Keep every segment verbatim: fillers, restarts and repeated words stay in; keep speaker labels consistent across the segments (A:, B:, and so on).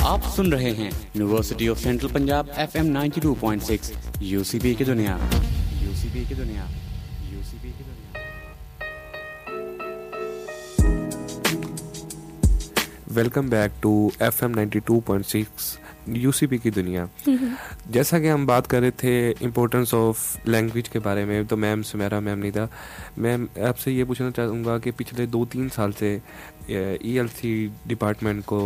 A: आप सुन रहे हैं university of central Punjab F M ninety two point six UCP की दुनिया यूसीपी की दुनिया यूसीपी की दुनिया।
B: Welcome back to F M ninety two point six UCP की दुनिया। जैसा कि हम बात कर रहे थे इम्पोर्टेंस ऑफ लैंग्वेज के बारे में, तो मैम सुमेरा मैम नहीं था, मैं आपसे ये पूछना चाहूँगा कि पिछले दो तीन साल से ईएलसी डिपार्टमेंट को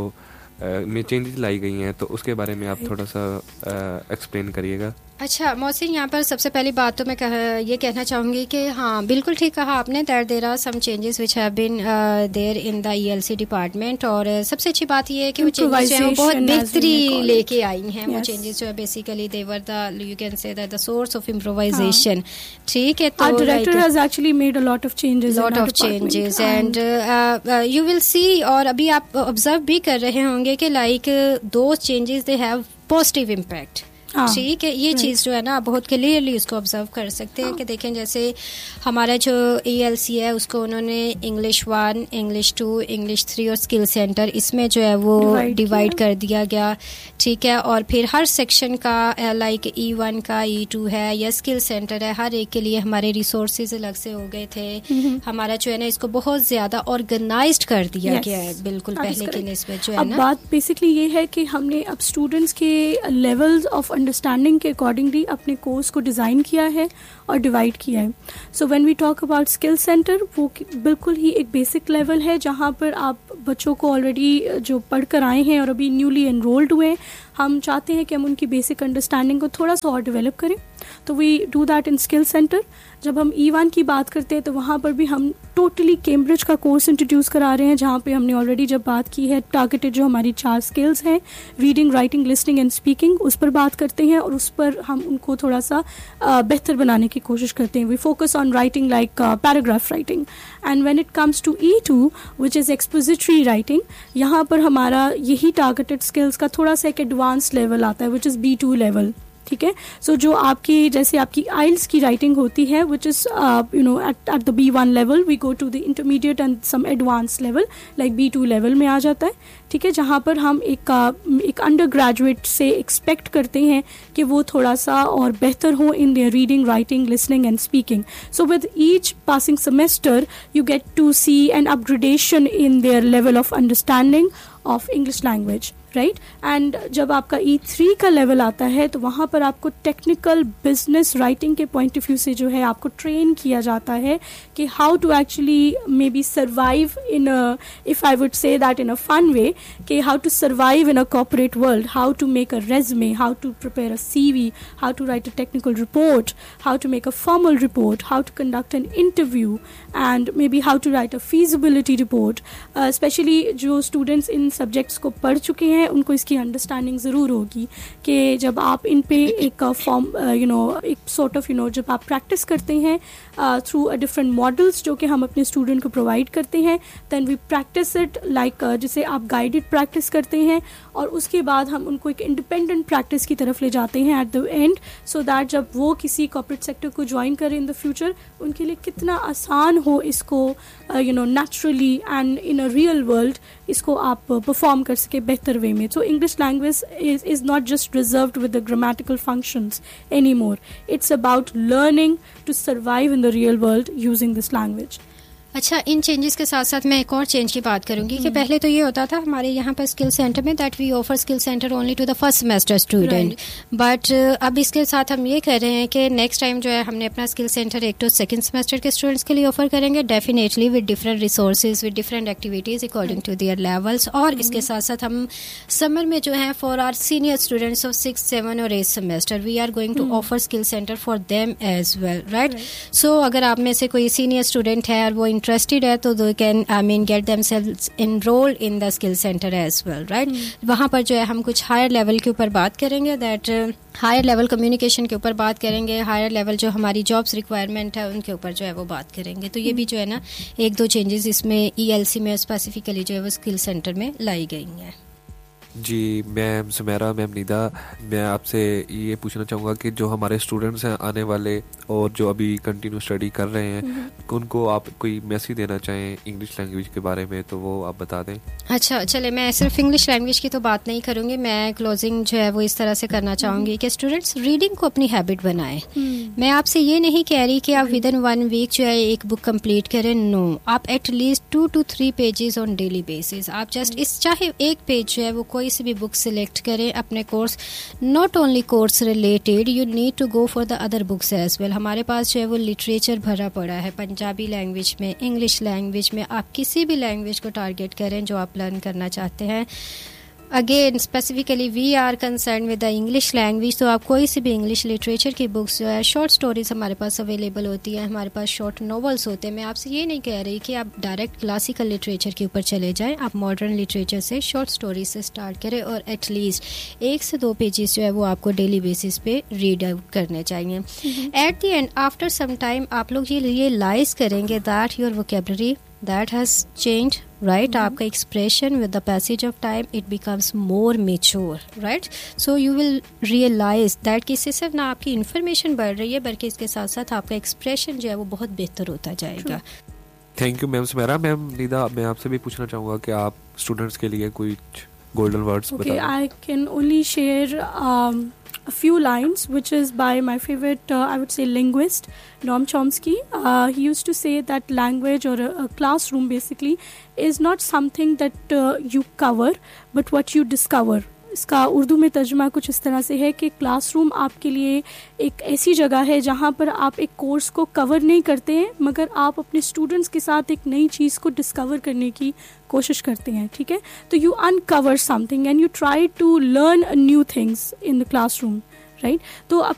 B: में चेंजेस लाई गई हैं, तो उसके बारे में आप थोड़ा सा एक्सप्लेन करिएगा।
C: अच्छा मोहसिन, यहाँ पर सबसे पहली बात तो मैं कह, ये कहना चाहूँगी कि हाँ बिल्कुल ठीक कहा आपने, that there are some changes which have been there in the ELC department. और सबसे अच्छी बात ये है कि वो चेंजेस जो है वो बहुत बेहतरी लेके आई हैं। yes. वो चेंजेस जो है basically they were the you can say that the source of improvisation. ठीक है, तो
D: director has actually made a lot of changes
C: lot of changes and you will see, और अभी आप ऑब्जर्व भी कर रहे होंगे कि लाइक दो changes they have positive impact. ठीक है, ये चीज़ जो है ना बहुत क्लियरली उसको ऑब्जर्व कर सकते हैं कि देखें जैसे हमारा जो ईएलसी है उसको उन्होंने English one, English to, English three और स्किल सेंटर इसमें जो है वो डिवाइड कर दिया गया। ठीक है, और फिर हर सेक्शन का लाइक ई वन का, ई टू है या स्किल सेंटर है, हर एक के लिए हमारे रिसोर्सेज अलग से हो गए थे। हमारा जो है ना इसको बहुत ज़्यादा ऑर्गेनाइज्ड कर दिया गया है बिल्कुल पहले की निस्बत जो है ना।
D: बात बेसिकली ये है कि हमने अब स्टूडेंट्स के लेवल्स ऑफ अंडरस्टैंडिंग के अकॉर्डिंगली अपने कोर्स को डिज़ाइन किया है और डिवाइड किया है। So when we talk about skill centre, वो बिल्कुल ही एक बेसिक लेवल है जहाँ पर आप बच्चों को ऑलरेडी जो पढ़ कर आए हैं और अभी न्यूली एनरोल्ड हुए हैं, हम चाहते हैं कि हम उनकी बेसिक अंडरस्टैंडिंग को थोड़ा सा और डेवलप करें, तो we do that in skill centre. जब हम ई वन की बात करते हैं तो वहाँ पर भी हम टोटली कैम्ब्रिज का कोर्स इंट्रोड्यूस करा रहे हैं, जहाँ पे हमने ऑलरेडी जब बात की है टारगेटेड जो हमारी चार स्किल्स हैं, reading, writing, listening and speaking, उस पर बात करते हैं और उस पर हम उनको थोड़ा सा बेहतर बनाने की कोशिश करते हैं। We focus on writing like paragraph writing. And when it comes to E to which is expository writing, यहाँ पर हमारा यही टारगेटेड स्किल्स का थोड़ा सा एक एडवांस लेवल आता है which is B two level. ठीक है, सो जो आपकी जैसे आपकी आइल्स की राइटिंग होती है which is you know at at the B one level, we go to the intermediate and some advance level like B two level में आ जाता है। ठीक है, जहाँ पर हम एक एक अंडर ग्रेजुएट से एक्सपेक्ट करते हैं कि वो थोड़ा सा और बेहतर हो in their reading, writing, listening and speaking. So with each passing semester you get to C N upgradation in their level of understanding of English language, right. And जब आपका ई थ्री का लेवल आता है तो वहाँ पर आपको टेक्निकल बिजनेस राइटिंग के पॉइंट ऑफ व्यू से जो है आपको ट्रेन किया जाता है कि how to actually may be survive in a, if I would say that in a fun way, कि how to survive in a corporate world, how to make a resume, how to prepare a CV, how to right a technical report, how to make a formal report, how to conduct an interview and may be how to right a feasibility report. Specially जो students in subjects को पढ़ चुके हैं उनको इसकी understanding ज़रूर होगी कि जब आप इन पे एक फॉर्म यू नो एक सॉर्ट ऑफ यू नो जब आप प्रैक्टिस करते हैं थ्रू अ डिफरेंट मॉडल्स जो कि हम अपने स्टूडेंट को प्रोवाइड करते हैं, then we practice it like जिसे आप गाइडेड प्रैक्टिस करते हैं, और उसके बाद हम उनको एक इंडिपेंडेंट प्रैक्टिस की तरफ ले जाते हैं at the end, so that जब वो किसी कॉर्पोरेट सेक्टर को ज्वाइन करें इन द फ्यूचर उनके लिए कितना आसान हो इसको you know naturally and in a real world इसको आप परफॉर्म कर सके बेहतर वे में। So English language is, is not just reserved with the grammatical functions anymore. It's about learning to survive in the real world using this language.
C: अच्छा, इन changes के साथ साथ मैं एक और चेंज की बात करूंगी कि पहले तो ये होता था हमारे यहाँ पर स्किल सेंटर में that we offer skill centre only to the first semester student, but अब इसके साथ हम ये कह रहे हैं कि नेक्स्ट टाइम जो है हमने अपना स्किल सेंटर एक तो सेकंड सेमेस्टर के स्टूडेंट्स के लिए ऑफर करेंगे, definitely with different resources, with different activities according to their levels. और इसके साथ साथ हम समर में जो है for are senior students of six seven और eight semester we are going to offer skill centre for them as well, right. सो अगर आप में से कोई सीनियर स्टूडेंट है और वो interested है तो they can I mean get themselves enrolled in the skill center as well, right? वहाँ पर जो है हम कुछ हायर लेवल के ऊपर बात करेंगे, दैट हायर लेवल कम्युनिकेशन के ऊपर बात करेंगे, हायर लेवल जो हमारी जॉब्स रिक्वायरमेंट है उनके ऊपर जो है वो बात करेंगे। तो ये भी जो है ना एक दो चेंजेस इसमें ईएलसी में स्पेसिफिकली जो है वो स्किल सेंटर में लाई गई हैं।
B: जी मैम सुमेरा, मैम निदा, मैं आपसे ये पूछना चाहूँगा कि जो हमारे स्टूडेंट्स हैं आने वाले और जो अभी कंटिन्यू स्टडी कर रहे हैं, उनको आप कोई मैसेज देना चाहें इंग्लिश लैंग्वेज के बारे में तो वो आप बता दें।
C: अच्छा चले, मैं सिर्फ इंग्लिश लैंग्वेज की तो बात नहीं करूँगी, मैं क्लोजिंग जो है वो इस तरह से करना चाहूँगी कि स्टूडेंट्स रीडिंग को अपनी हैबिट बनाएं। मैं आपसे ये नहीं कह रही कि आप विद इन वन वीक जो है एक बुक कंप्लीट करें, नो, आप at least to to three pages on daily basis, आप जस्ट इस चाहे एक पेज जो है वो कोई सी भी बुक सिलेक्ट करें अपने course, not only course related, you need to go for the other books as well. हमारे पास जो है वो लिटरेचर भरा पड़ा है पंजाबी लैंग्वेज में, इंग्लिश लैंग्वेज में, आप किसी भी लैंग्वेज को टारगेट करें जो आप लर्न करना चाहते हैं। Again specifically we are concern with the English language, तो आप कोई सी भी इंग्लिश लिटरेचर की बुक्स जो है, शॉर्ट स्टोरीज हमारे पास अवेलेबल होती है, हमारे पास शॉर्ट नॉवेल्स होते हैं। मैं आपसे ये नहीं कह रही कि आप डायरेक्ट क्लासिकल लिटरेचर के ऊपर चले जाएं, आप मॉडर्न लिटरेचर से, शॉर्ट स्टोरीज से स्टार्ट करें और एटलीस्ट एक से दो पेजेस जो है वो आपको डेली बेसिस पे रीड आउट करने चाहिए। At the end after some time आप लोग ये रियलाइज करेंगे that your vocabulary that has changed, right? Mm-hmm. आपका expression with the passage of time it becomes more mature, right? So you will realize that कि इससे सिर्फ ना आपकी information बढ़ रही है बल्कि इसके साथ साथ आपका expression जो है वो बहुत बेहतर होता जाएगा।
B: Thank you ma'am Sumera. Ma'am Nida, मैं आपसे भी पूछना चाहूँगा कि आप स्टूडेंट्स के लिए कोई गोल्डन वर्ड्स बताएं।
D: Okay, I can only share um, a few lines, which is by my favorite, uh, I would say, linguist, Noam Chomsky. Uh, he used to say that language or a, a classroom basically is not something that uh, you cover, but what you discover. इसका उर्दू में तर्जुमा कुछ इस तरह से है कि classroom आपके लिए एक ऐसी जगह है जहाँ पर आप एक कोर्स को कवर नहीं करते हैं, मगर आप अपने स्टूडेंट्स के साथ एक नई चीज़ को डिस्कवर करने की कोशिश करते हैं, ठीक है? तो you uncover something and you try to learn new things in the classroom, right? तो अब